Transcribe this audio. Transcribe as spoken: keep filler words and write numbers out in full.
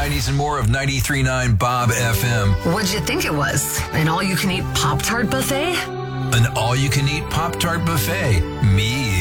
nineties, and more of ninety-three point nine Bob F M. What'd you think it was? An all-you-can-eat Pop-Tart buffet? An all-you-can-eat Pop-Tart buffet. Me